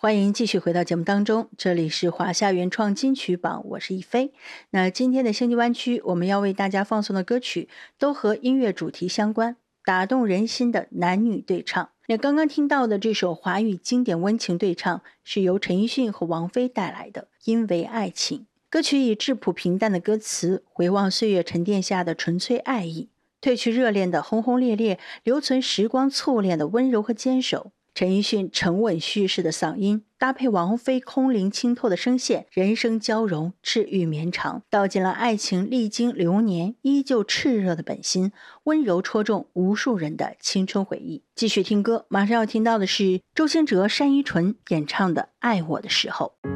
欢迎继续回到节目当中，这里是华夏原创金曲榜，我是一飞。那今天的星际湾区，我们要为大家放送的歌曲都和音乐主题相关，打动人心的男女对唱。那刚刚听到的这首华语经典温情对唱，是由陈奕迅和王菲带来的《因为爱情》。歌曲以质朴平淡的歌词，回望岁月沉淀下的纯粹爱意，褪去热恋的轰轰烈烈，留存时光淬炼的温柔和坚守。陈奕迅沉稳叙事的嗓音，搭配王菲空灵清透的声线，人声交融，治愈绵长，道尽了爱情历经流年依旧炽热的本心，温柔戳中无数人的青春回忆。继续听歌，马上要听到的是周兴哲、单依纯演唱的《爱我的时候》。